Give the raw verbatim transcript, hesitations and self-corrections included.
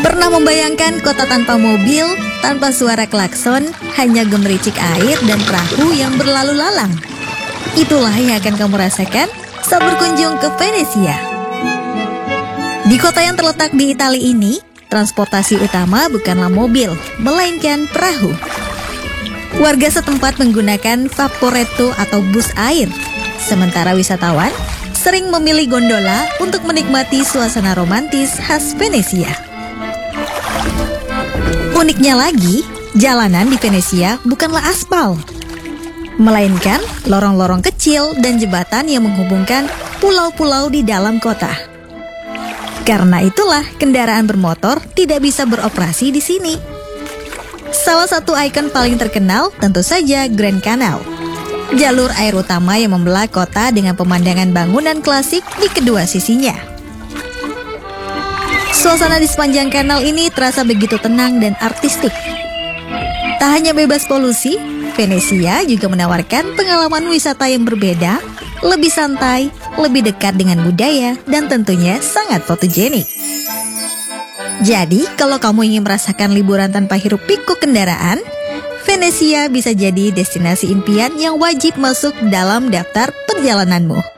Pernah membayangkan kota tanpa mobil, tanpa suara klakson, hanya gemericik air dan perahu yang berlalu lalang? Itulah yang akan kamu rasakan saat berkunjung ke Venesia. Di kota yang terletak di Italia ini, transportasi utama bukanlah mobil, melainkan perahu. Warga setempat menggunakan vaporetto atau bus air, sementara wisatawan sering memilih gondola untuk menikmati suasana romantis khas Venesia. Uniknya lagi, jalanan di Venesia bukanlah aspal, melainkan lorong-lorong kecil dan jembatan yang menghubungkan pulau-pulau di dalam kota. Karena itulah kendaraan bermotor tidak bisa beroperasi di sini. Salah satu ikon paling terkenal tentu saja Grand Canal, jalur air utama yang membelah kota dengan pemandangan bangunan klasik di kedua sisinya. Suasana di sepanjang kanal ini terasa begitu tenang dan artistik. Tak hanya bebas polusi, Venesia juga menawarkan pengalaman wisata yang berbeda, lebih santai, lebih dekat dengan budaya, dan tentunya sangat fotogenik. Jadi, kalau kamu ingin merasakan liburan tanpa hiruk pikuk kendaraan, Venesia bisa jadi destinasi impian yang wajib masuk dalam daftar perjalananmu.